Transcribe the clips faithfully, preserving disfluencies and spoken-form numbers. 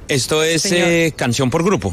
Esto es eh, canción por grupo.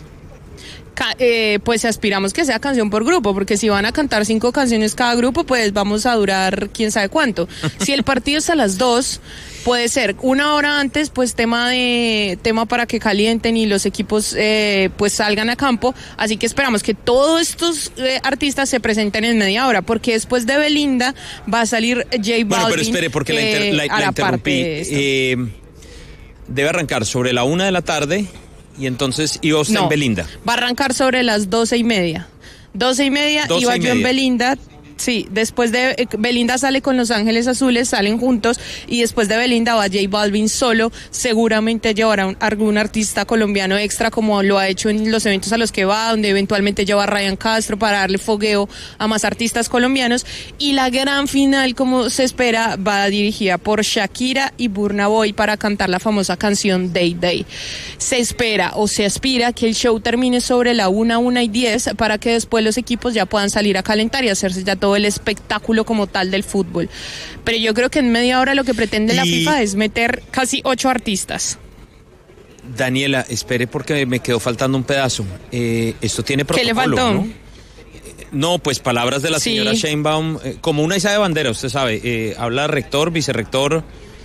Ca- eh, pues aspiramos que sea canción por grupo, porque si van a cantar cinco canciones cada grupo, pues vamos a durar quién sabe cuánto. Si el partido es a las dos, puede ser una hora antes, pues tema de tema para que calienten y los equipos eh, pues salgan a campo. Así que esperamos que todos estos eh, artistas se presenten en media hora, porque después de Belinda va a salir J Balvin. Bueno, pero espere, porque la, inter- eh, la, a la la parte interrumpí. de esto. Eh, debe arrancar sobre la una de la tarde y entonces iba usted No, en Belinda. va a arrancar sobre las doce y media. Doce y media Doce iba y yo en media. Belinda. Sí, después de eh, Belinda sale con Los Ángeles Azules, salen juntos, y después de Belinda va J Balvin solo. Seguramente llevará un, algún artista colombiano extra, como lo ha hecho en los eventos a los que va, donde eventualmente lleva a Ryan Castro para darle fogueo a más artistas colombianos. Y la gran final, como se espera, va dirigida por Shakira y Burna Boy para cantar la famosa canción Day Day. Se espera o se aspira que el show termine sobre la una, una y diez, para que después los equipos ya puedan salir a calentar y hacerse ya todo el espectáculo como tal del fútbol. Pero yo creo que en media hora lo que pretende la Y- FIFA es meter casi ocho artistas. Daniela, espere porque me quedó faltando un pedazo. Eh, esto tiene ¿Qué le protocolo, faltó? ¿no? No, pues palabras de la Sí. señora Sheinbaum, eh, como una izada de bandera, usted sabe, eh, habla rector, vicerrector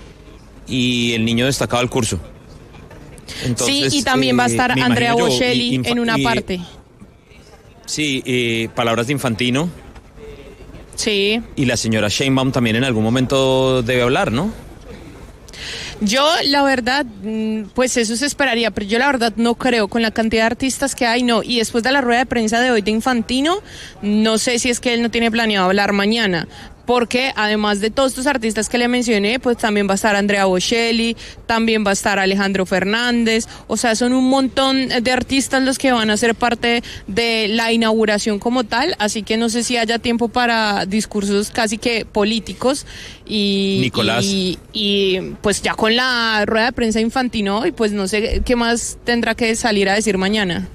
y el niño destacado del curso. Entonces, sí, y también va a eh, estar me Andrea imagino yo, Bocelli y- infa- en una y- parte. Sí, eh, palabras de Infantino. Sí. Y la señora Sheinbaum también en algún momento debe hablar, ¿no? Yo, la verdad, mm, pues eso se esperaría, pero yo la verdad no creo, con la cantidad de artistas que hay, no. Y después de la rueda de prensa de hoy de Infantino, no sé si es que él no tiene planeado hablar mañana, porque además de todos estos artistas que le mencioné, pues también va a estar Andrea Bocelli, también va a estar Alejandro Fernández. O sea, son un montón de artistas los que van a ser parte de la inauguración como tal, así que no sé si haya tiempo para discursos casi que políticos. Y, Nicolás. y, y pues ya con la rueda de prensa de Infantino, y pues no sé qué más tendrá que salir a decir mañana.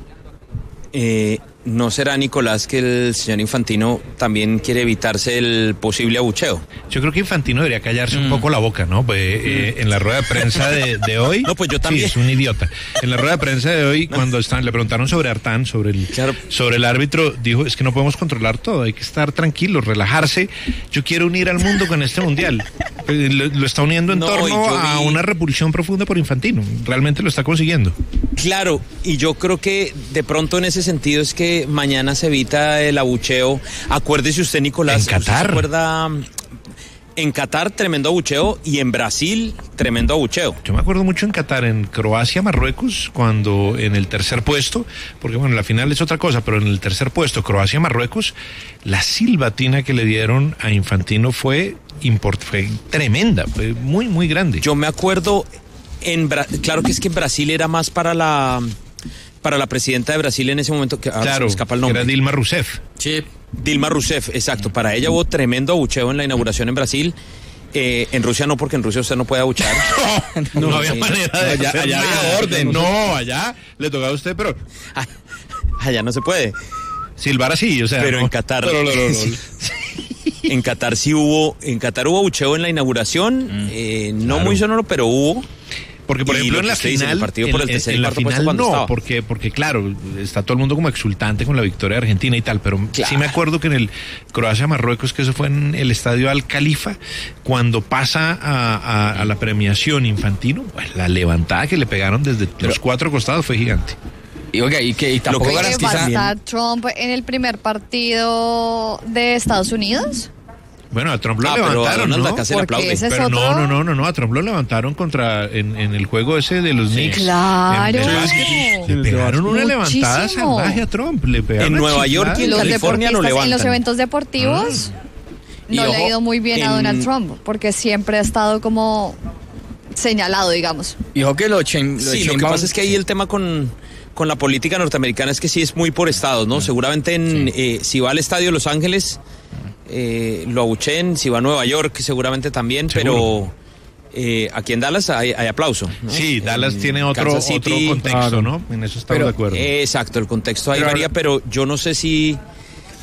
Eh, ¿No será, Nicolás, que el señor Infantino también quiere evitarse el posible abucheo? Yo creo que Infantino debería callarse mm. un poco la boca, ¿no? Pues, eh, en la rueda de prensa de, de hoy... No, pues yo también. Sí, es un idiota. En la rueda de prensa de hoy, no. cuando están, le preguntaron sobre Artán, sobre el, claro. sobre el árbitro, dijo, es que no podemos controlar todo, hay que estar tranquilos, relajarse. Yo quiero unir al mundo con este mundial. Lo, lo está uniendo en no, torno a vi... una repulsión profunda por Infantino. Realmente lo está consiguiendo. Claro, y yo creo que de pronto en ese sentido es que mañana se evita el abucheo. Acuérdese usted, Nicolás. En Qatar. ¿Se acuerda? En Qatar, tremendo abucheo, y en Brasil, tremendo abucheo. Yo me acuerdo mucho en Qatar, en Croacia, Marruecos, cuando en el tercer puesto, porque bueno, la final es otra cosa, pero en el tercer puesto, Croacia, Marruecos, la silbatina que le dieron a Infantino fue, import, fue tremenda, fue muy, muy grande. Yo me acuerdo, en Bra- claro que es que en Brasil era más para la... para la presidenta de Brasil en ese momento, que ahora claro, se me escapa el nombre. Era Dilma Rousseff. Sí. Dilma Rousseff, exacto. Para ella hubo tremendo abucheo en la inauguración en Brasil. Eh, en Rusia no, porque en Rusia usted no puede abuchear. no, no, no había sí. manera de allá, allá había orden. No, allá le tocaba a usted, pero... allá no se puede. Silbar así, o sea... Pero no, en Qatar... Pero, no, no, no. Sí. En Qatar sí hubo... En Qatar hubo abucheo en la inauguración. Mm, eh, no claro. muy sonoro, pero hubo... Porque, por ejemplo, en la final, dice, el partido por el tercer en, en la final no, estaba. porque, porque claro, está todo el mundo como exultante con la victoria de Argentina y tal, pero claro. sí me acuerdo que en el Croacia-Marruecos, que eso fue en el estadio Al Khalifa, cuando pasa a, a, a la premiación Infantino, pues la levantada que le pegaron desde pero, los cuatro costados fue gigante. Y oiga, y que y tampoco ¿Va a estar Trump en el primer partido de Estados Unidos? Bueno, a Trump lo ah, levantaron, pero ¿no? Porque ese es pero otro... no, no, no, no, no, a Trump lo levantaron contra en, en el juego ese de los Knicks. Claro. En, le pegaron una Muchísimo. levantada salvaje a Trump. Le pegaron en Nueva York y en California lo levantan. En los eventos deportivos ah. no ojo, le ha ido muy bien en... a Donald Trump, porque siempre ha estado como señalado, digamos. Y ojo que lo chen, Sí, lo que pasa es que ahí el tema con... con la política norteamericana es que sí es muy por estados, ¿no? Seguramente en, sí. eh, si va al estadio de Los Ángeles, eh, lo abuchen, si va a Nueva York, seguramente también, ¿seguro? Pero eh, aquí en Dallas hay, hay aplauso, ¿no? Sí, en Dallas tiene otro, City, otro contexto, claro. ¿no? En eso estamos pero, de acuerdo. Eh, exacto, el contexto ahí pero, varía, pero yo no sé si...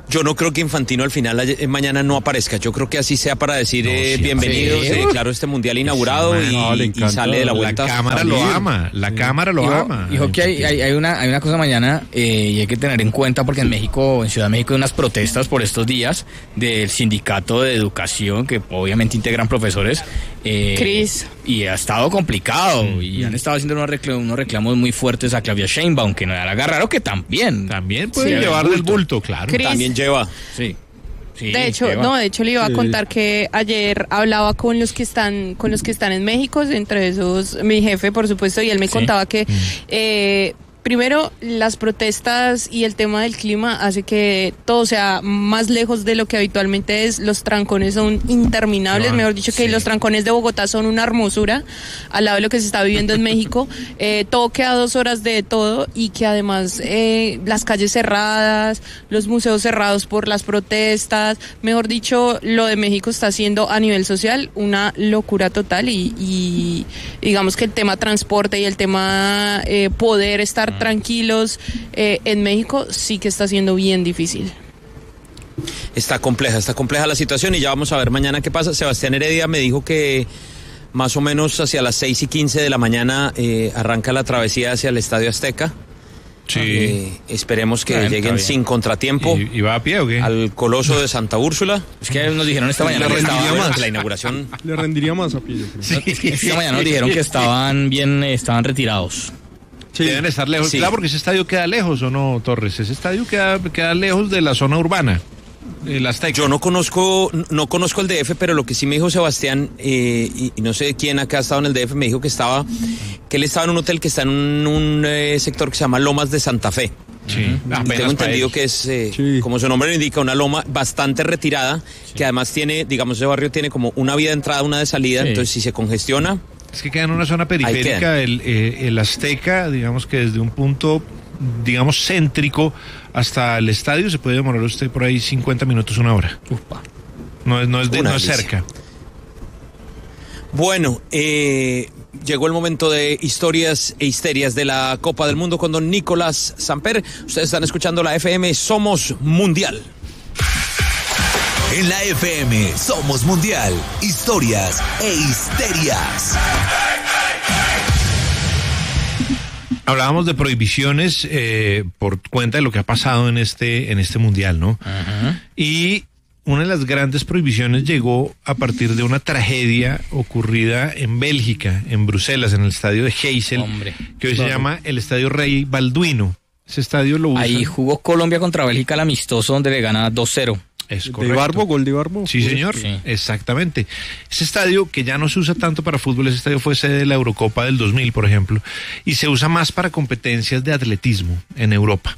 Yo no creo que Infantino al final eh, mañana no aparezca. Yo creo que así sea para decir No, eh, sí, bienvenidos, sí. eh, claro, este mundial inaugurado Sí, y, no, le y encanta. sale de la vuelta. La cámara lo ama, la cámara lo Dijo, ama. dijo que hay, hay, hay una, hay una cosa mañana eh, y hay que tener en cuenta porque en México, en Ciudad de México hay unas protestas por estos días del sindicato de educación que obviamente integran profesores. Eh, Cris. Y ha estado complicado y han estado haciendo unos reclamos, unos reclamos muy fuertes a Claudia Sheinbaum, que no era raro que también. También puede Sí, llevar el del bulto, claro. Cris. También lleva. Sí. Sí, De hecho, lleva. no, de hecho le iba a Sí. contar que ayer hablaba con los que están, con los que están en México, entre esos mi jefe, por supuesto, y él me Sí. contaba que eh, primero las protestas y el tema del clima hace que todo sea más lejos de lo que habitualmente es. Los trancones son interminables, No, mejor dicho que sí. los trancones de Bogotá son una hermosura al lado de lo que se está viviendo en México. Eh, todo queda a dos horas de todo y que además eh, las calles cerradas, los museos cerrados por las protestas, mejor dicho, lo de México está siendo a nivel social una locura total y, y digamos que el tema transporte y el tema eh, poder estar tranquilos eh, en México sí que está siendo bien difícil. Está compleja, está compleja la situación y ya vamos a ver mañana qué pasa. Sebastián Heredia me dijo que más o menos hacia las seis y quince de la mañana eh, arranca la travesía hacia el Estadio Azteca. Sí. Eh, esperemos que Bueno, está lleguen bien. sin contratiempo ¿Y, y va a pie o qué? al Coloso de Santa Úrsula. Es que nos dijeron esta mañana Le que rendiría estaban, más. Que la inauguración... Le rendiría más a pie, yo creo. esta mañana nos dijeron que estaban bien, eh, estaban retirados. Sí. Deben estar lejos. Sí. Claro, porque ese estadio queda lejos, ¿o no, Torres? Ese estadio queda, queda lejos de la zona urbana, el Azteca. Yo no conozco, no conozco el D F, pero lo que sí me dijo Sebastián, eh, y, y no sé quién acá ha estado en el D F, me dijo que estaba, que él estaba en un hotel que está en un, un, eh, sector que se llama Lomas de Santa Fe. Sí, Y apenas tengo para entendido ellos. que es, eh, Sí. como su nombre lo indica, una loma bastante retirada, que además tiene, digamos, ese barrio tiene como una vía de entrada, una de salida, Sí. entonces si se congestiona, Es que queda en una zona quedan. periférica, el, eh, el Azteca, digamos que desde un punto, digamos, céntrico hasta el estadio se puede demorar usted por ahí cincuenta minutos, una hora. Upa. No es, no es, de, Una no es delicia. cerca. Bueno, eh, llegó el momento de historias e histerias de la Copa del Mundo con don Nicolás Samper. Ustedes están escuchando la F M Somos Mundial. En la F M Somos Mundial, historias e histerias. Hablábamos de prohibiciones eh, por cuenta de lo que ha pasado en este, en este mundial, ¿no? Y una de las grandes prohibiciones llegó a partir de una tragedia ocurrida en Bélgica, en Bruselas, en el estadio de Heysel, Hombre. que hoy se llama el Estadio Rey Balduino. Ese estadio lo usan. Ahí jugó Colombia contra Bélgica el amistoso donde le gana dos cero. Es ¿De correcto. Barbo? ¿Gol de Barbo? Sí, señor, Sí. exactamente. Ese estadio que ya no se usa tanto para fútbol, ese estadio fue sede de la Eurocopa del dos mil, por ejemplo, y se usa más para competencias de atletismo en Europa.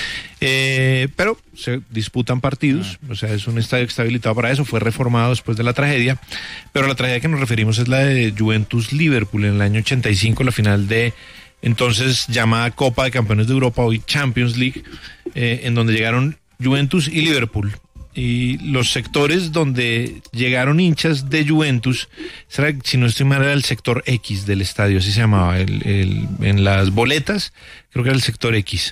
Eh, pero se disputan partidos, o sea, es un estadio que está habilitado para eso, fue reformado después de la tragedia, pero la tragedia que nos referimos es la de Juventus-Liverpool en el año ochenta y cinco, la final de entonces llamada Copa de Campeones de Europa, hoy Champions League, eh, en donde llegaron Juventus y Liverpool. Y los sectores donde llegaron hinchas de Juventus, será, si no estoy mal, era el sector X del estadio, así se llamaba, el, el, en las boletas, creo que era el sector X.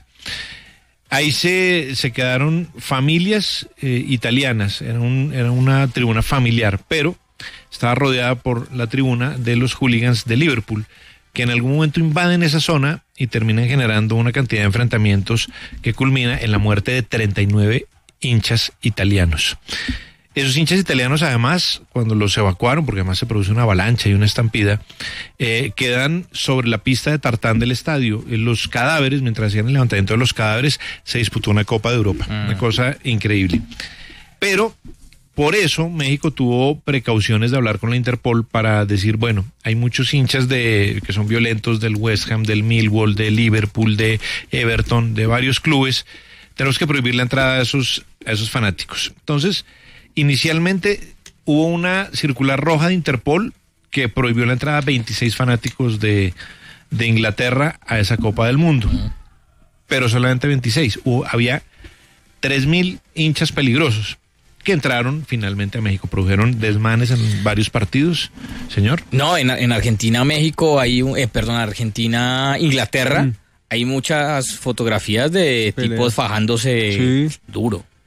Ahí se, se quedaron familias eh, italianas, era, un, era una tribuna familiar, pero estaba rodeada por la tribuna de los hooligans de Liverpool, que en algún momento invaden esa zona y terminan generando una cantidad de enfrentamientos que culmina en la muerte de treinta y nueve hinchas italianos. Esos hinchas italianos, además, cuando los evacuaron, porque además se produce una avalancha y una estampida, eh, quedan sobre la pista de tartán del estadio. Los cadáveres, mientras hacían el levantamiento de los cadáveres, se disputó una Copa de Europa. Mm. Una cosa increíble. Pero por eso México tuvo precauciones de hablar con la Interpol para decir, bueno, hay muchos hinchas de que son violentos del West Ham, del Millwall, de Liverpool, de Everton, de varios clubes. Tenemos que prohibir la entrada a esos, a esos fanáticos. Entonces, inicialmente hubo una circular roja de Interpol que prohibió la entrada a veintiséis fanáticos de, de Inglaterra a esa Copa del Mundo. Pero solamente veintiséis. Hubo, había tres mil hinchas peligrosos que entraron finalmente a México. Produjeron desmanes en varios partidos, señor. No, en, en Argentina, México, hay un, eh, perdón, Argentina, Inglaterra, mm. hay muchas fotografías de Pelea. tipos fajándose sí. duro.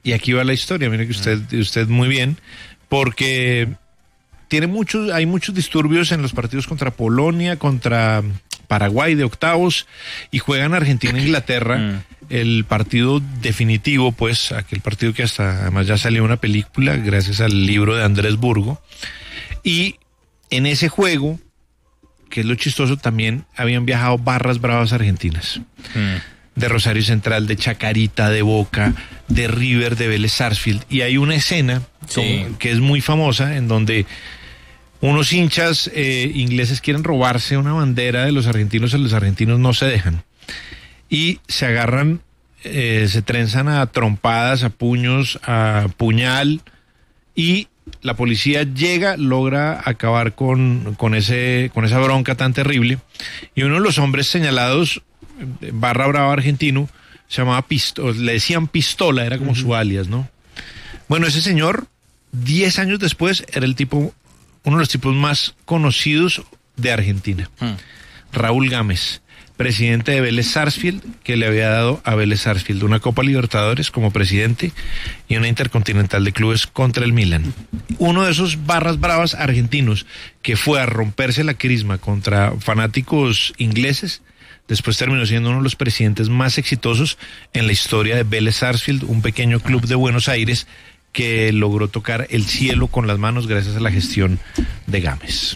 Y aquí va la historia, mire que usted, usted muy bien, porque tiene muchos, hay muchos disturbios en los partidos contra Polonia, contra Paraguay de octavos, y juegan Argentina e Inglaterra, mm. el partido definitivo, pues, aquel partido que hasta además ya salió una película gracias al libro de Andrés Burgo, y en ese juego, que es lo chistoso, también habían viajado barras bravas argentinas. Mm. De Rosario Central, de Chacarita, de Boca, de River, de Vélez Sarsfield. Y hay una escena sí. como, que es muy famosa en donde unos hinchas eh, ingleses quieren robarse una bandera de los argentinos y los argentinos no se dejan. Y se agarran, eh, se trenzan a trompadas, a puños, a puñal, y la policía llega, logra acabar con, con, ese, con esa bronca tan terrible. Y uno de los hombres señalados, barra brava argentino, se llamaba Pistola, le decían Pistola, era como uh-huh. su alias, ¿no? Bueno, ese señor, diez años después, era el tipo, uno de los tipos más conocidos de Argentina. Uh-huh. Raúl Gámez, presidente de Vélez Sarsfield, que le había dado a Vélez Sarsfield una Copa Libertadores como presidente y una Intercontinental de Clubes contra el Milan. Uno de esos barras bravas argentinos que fue a romperse la crisma contra fanáticos ingleses, después terminó siendo uno de los presidentes más exitosos en la historia de Vélez Sarsfield, un pequeño club de Buenos Aires que logró tocar el cielo con las manos gracias a la gestión de Gámez.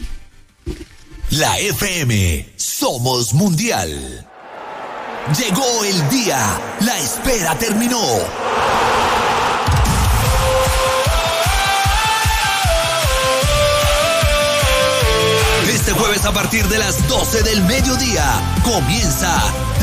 La F M, somos mundial. Llegó el día, la espera terminó. Este jueves a partir de las doce del mediodía comienza